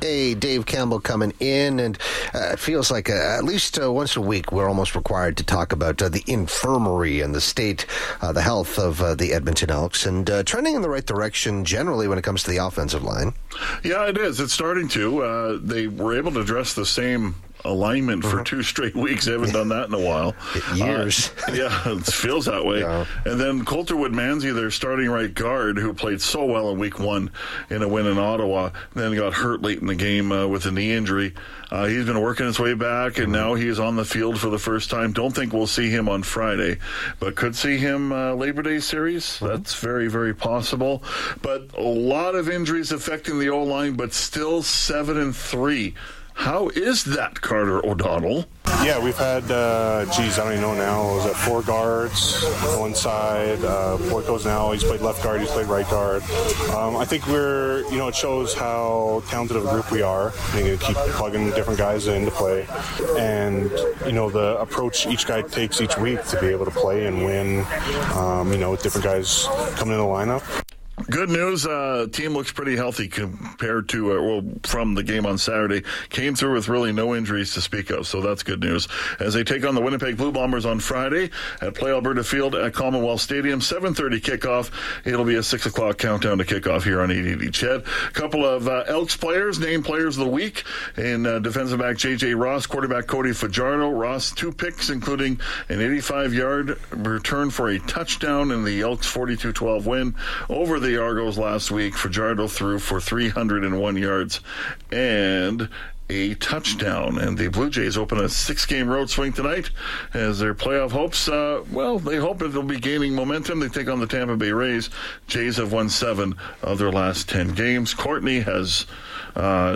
Hey, Dave Campbell coming in, and it feels like at least once a week we're almost required to talk about the infirmary and the state, the health of the Edmonton Elks, and trending in the right direction generally when it comes to the offensive line. Yeah, it is. It's starting to. They were able to address the same alignment for 2 straight weeks. They haven't done that in a while. Years. Yeah, it feels that way. Yeah. And then Coulter Woodmansey, their starting right guard, who played so well in week 1 in a win in Ottawa, then got hurt late in the game with a knee injury. He's been working his way back, and now he is on the field for the first time. Don't think we'll see him on Friday, but could see him Labor Day series. That's very, very possible. But a lot of injuries affecting the O-line, but still 7-3. How is that, Carter O'Donnell? Yeah, we've had, I don't even know now, was it 4 guards on one side? Boyko's now, he's played left guard, he's played right guard. I think it shows how talented of a group we are. We're going to keep plugging different guys into play. And, the approach each guy takes each week to be able to play and win, with different guys coming in the lineup. Good news, team looks pretty healthy compared to, from the game on Saturday. Came through with really no injuries to speak of, so that's good news. As they take on the Winnipeg Blue Bombers on Friday at Play Alberta Field at Commonwealth Stadium, 7:30 kickoff. It'll be a 6 o'clock countdown to kickoff here on 880 Ched. A couple of Elks players, named players of the week, in defensive back J.J. Ross, quarterback Cody Fajardo. Ross, 2 picks, including an 85-yard return for a touchdown in the Elks 42-12 win over the Argos last week. Fajardo threw for 301 yards and a touchdown. And the Blue Jays open a 6-game road swing tonight as their playoff hopes, they hope it'll be gaining momentum. They take on the Tampa Bay Rays. Jays have won 7 of their last 10 games. Courtney has you're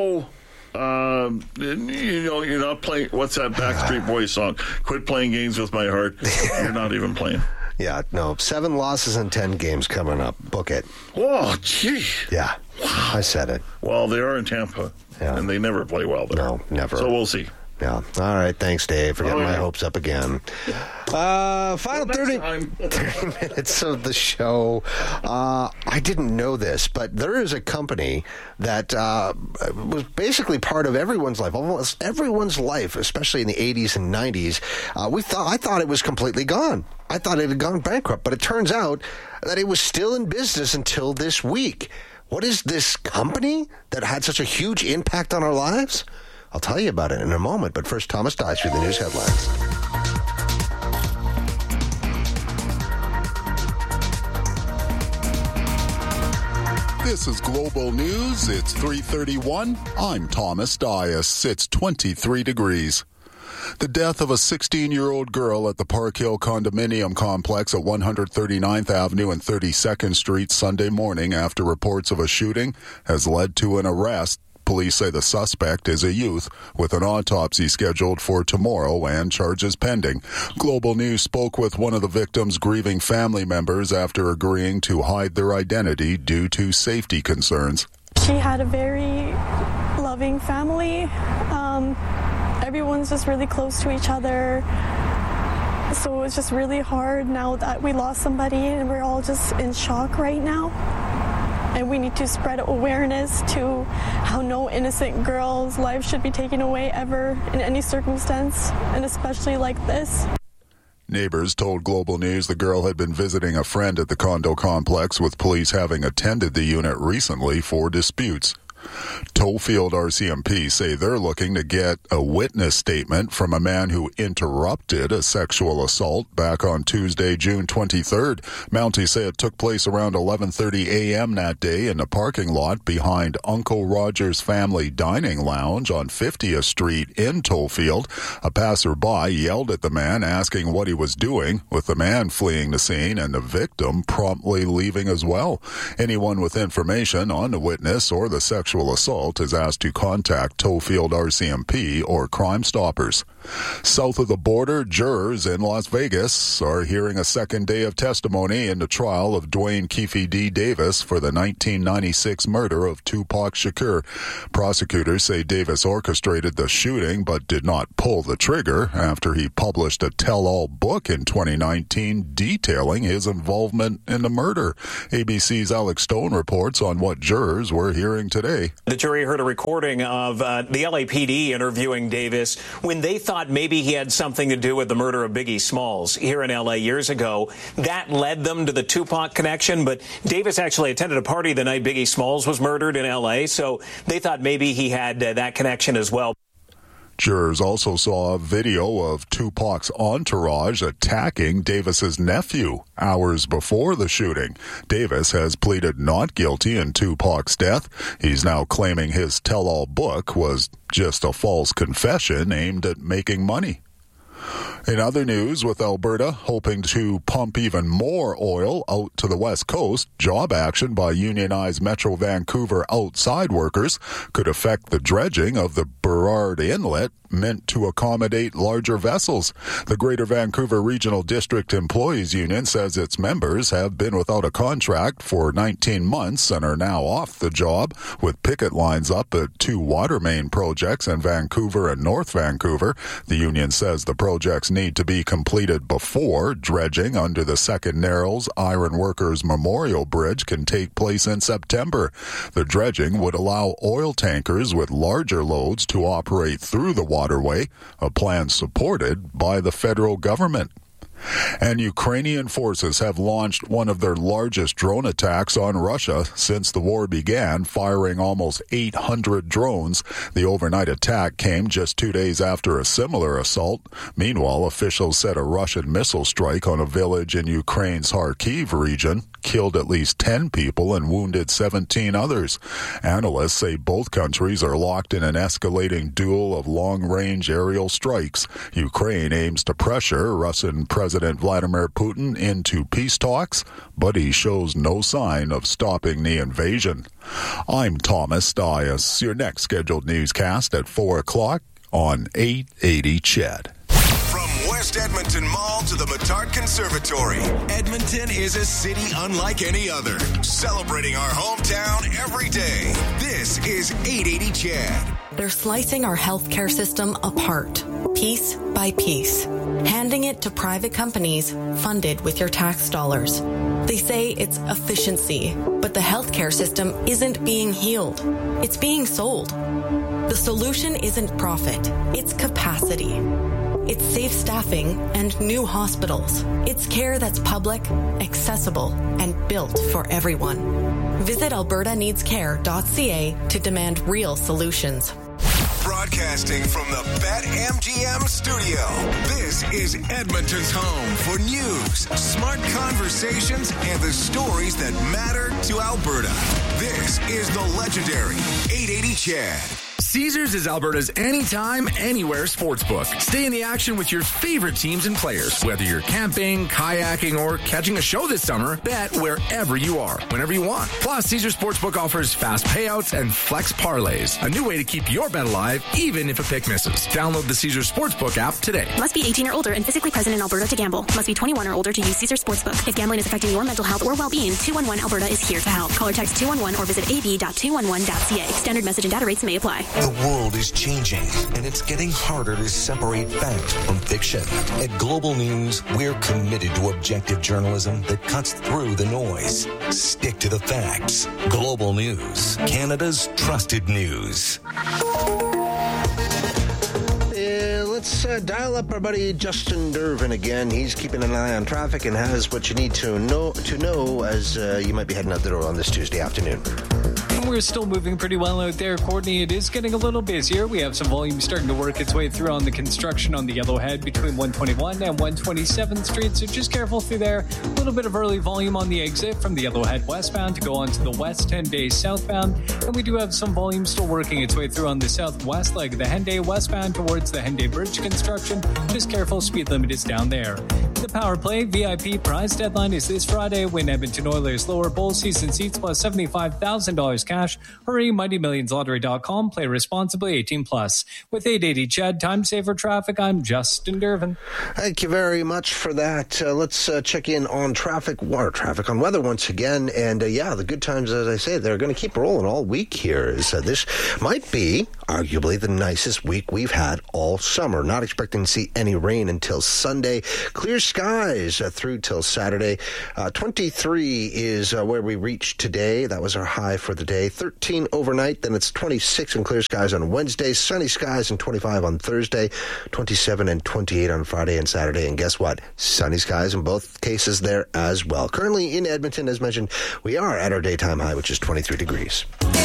not playing, what's that Backstreet Boys song? Quit playing games with my heart. You're not even playing. Yeah, no, 7 losses in 10 games coming up. Book it. Oh, gee. Yeah, I said it. Well, they are in Tampa, and they never play well there. No, never. So we'll see. Yeah. All right. Thanks, Dave, for getting my hopes up again. Final 30 minutes of the show. I didn't know this, but there is a company that was basically part of everyone's life, almost everyone's life, especially in the 80s and 90s. I thought it was completely gone. I thought it had gone bankrupt, but it turns out that it was still in business until this week. What is this company that had such a huge impact on our lives? I'll tell you about it in a moment, but first, Thomas Dice with the news headlines. This is Global News. It's 3:31. I'm Thomas Dias. It's 23 degrees. The death of a 16-year-old girl at the Park Hill condominium complex at 139th Avenue and 32nd Street Sunday morning after reports of a shooting has led to an arrest. Police say the suspect is a youth with an autopsy scheduled for tomorrow and charges pending. Global News spoke with one of the victim's grieving family members after agreeing to hide their identity due to safety concerns. She had a very loving family. Everyone's just really close to each other. So it's just really hard now that we lost somebody and we're all just in shock right now. And we need to spread awareness to how no innocent girl's life should be taken away ever in any circumstance, and especially like this. Neighbors told Global News the girl had been visiting a friend at the condo complex, with police having attended the unit recently for disputes. Tollfield RCMP say they're looking to get a witness statement from a man who interrupted a sexual assault back on Tuesday, June 23rd. Mounties say it took place around 11:30 a.m. that day in the parking lot behind Uncle Roger's Family Dining Lounge on 50th Street in Tollfield. A passerby yelled at the man, asking what he was doing, with the man fleeing the scene and the victim promptly leaving as well. Anyone with information on the witness or the sexual assault is asked to contact Tollfield RCMP or Crime Stoppers. South of the border, jurors in Las Vegas are hearing a second day of testimony in the trial of Dwayne Keefe D. Davis for the 1996 murder of Tupac Shakur. Prosecutors say Davis orchestrated the shooting but did not pull the trigger after he published a tell-all book in 2019 detailing his involvement in the murder. ABC's Alex Stone reports on what jurors were hearing today. today. The jury heard a recording of the LAPD interviewing Davis when they thought maybe he had something to do with the murder of Biggie Smalls here in L.A. years ago. That led them to the Tupac connection, but Davis actually attended a party the night Biggie Smalls was murdered in L.A., so they thought maybe he had that connection as well. Jurors also saw a video of Tupac's entourage attacking Davis's nephew hours before the shooting. Davis has pleaded not guilty in Tupac's death. He's now claiming his tell-all book was just a false confession aimed at making money. In other news, with Alberta hoping to pump even more oil out to the west coast, job action by unionized Metro Vancouver outside workers could affect the dredging of the Burrard Inlet, meant to accommodate larger vessels. The Greater Vancouver Regional District Employees Union says its members have been without a contract for 19 months and are now off the job, with picket lines up at 2 water main projects in Vancouver and North Vancouver. The union says the projects need to be completed before dredging under the Second Narrows Iron Workers Memorial Bridge can take place in September. The dredging would allow oil tankers with larger loads to operate through the waterway, a plan supported by the federal government. And Ukrainian forces have launched one of their largest drone attacks on Russia since the war began, firing almost 800 drones. The overnight attack came just 2 days after a similar assault. Meanwhile, officials said a Russian missile strike on a village in Ukraine's Kharkiv region killed at least 10 people and wounded 17 others. Analysts say both countries are locked in an escalating duel of long-range aerial strikes. Ukraine aims to pressure Russian President Vladimir Putin into peace talks, but he shows no sign of stopping the invasion. I'm Thomas Dias. Your next scheduled newscast at 4 o'clock on 880 CHED. From West Edmonton Mall to the Metard Conservatory, Edmonton is a city unlike any other, celebrating our hometown every day. This is 880 CHED. They're slicing our healthcare system apart, piece by piece, handing it to private companies funded with your tax dollars. They say it's efficiency, but the healthcare system isn't being healed. It's being sold. The solution isn't profit, it's capacity. It's safe staffing and new hospitals. It's care that's public, accessible, and built for everyone. Visit albertaneedscare.ca to demand real solutions. Broadcasting from the BetMGM studio, this is Edmonton's home for news, smart conversations, and the stories that matter to Alberta. This is the legendary 880 CHED. Caesars is Alberta's anytime, anywhere sportsbook. Stay in the action with your favorite teams and players. Whether you're camping, kayaking, or catching a show this summer, bet wherever you are, whenever you want. Plus, Caesars Sportsbook offers fast payouts and flex parlays, a new way to keep your bet alive, even if a pick misses. Download the Caesars Sportsbook app today. Must be 18 or older and physically present in Alberta to gamble. Must be 21 or older to use Caesars Sportsbook. If gambling is affecting your mental health or well-being, 211 Alberta is here to help. Call or text 211 or visit ab.211.ca. Standard message and data rates may apply. The world is changing, and it's getting harder to separate fact from fiction. At Global News, we're committed to objective journalism that cuts through the noise. Stick to the facts. Global News, Canada's trusted news. Let's dial up our buddy Justin Dervin again. He's keeping an eye on traffic and has what you need to know as you might be heading out the door on this Tuesday afternoon. We're still moving pretty well out there, Courtney. It is getting a little busier. We have some volume starting to work its way through on the construction on the Yellowhead between 121 and 127th Street, so just careful through there. A little bit of early volume on the exit from the Yellowhead westbound to go on to the West Henday southbound, and we do have some volume still working its way through on the southwest leg of the Henday westbound towards the Henday Bridge construction. Just careful, speed limit is down there. The Power Play VIP prize deadline is this Friday when Edmonton Oilers lower bowl season seats plus $75,000 cash. Hurry, MightyMillionsLottery.com. Play responsibly, 18 plus. With 880 CHED, time saver traffic, I'm Justin Dervin. Thank you very much for that. Let's check in on on weather once again. And the good times, as I say, they're going to keep rolling all week here. This might be arguably the nicest week we've had all summer. Not expecting to see any rain until Sunday. Clear skies through till Saturday. 23 is where we reached today. That was our high for the day. 13 overnight. Then it's 26 and clear skies on Wednesday. Sunny skies and 25 on Thursday. 27 and 28 on Friday and Saturday. And guess what? Sunny skies in both cases there as well. Currently in Edmonton, as mentioned, we are at our daytime high, which is 23 degrees.